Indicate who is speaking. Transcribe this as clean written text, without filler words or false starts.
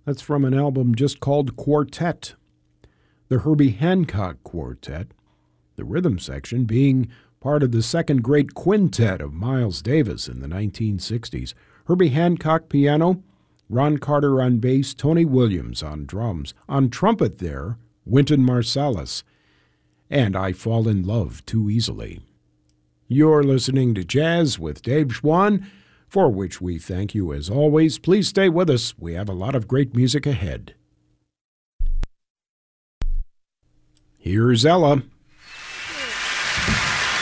Speaker 1: That's from an album just called Quartet. The Herbie Hancock Quartet, the rhythm section being part of the second great quintet of Miles Davis in the 1960s. Herbie Hancock piano, Ron Carter on bass, Tony Williams on drums. On trumpet there, Wynton Marsalis. And I Fall in Love Too Easily. You're listening to Jazz with Dave Schwann, for which we thank you as always. Please stay with us. We have a lot of great music ahead. Here's Ella.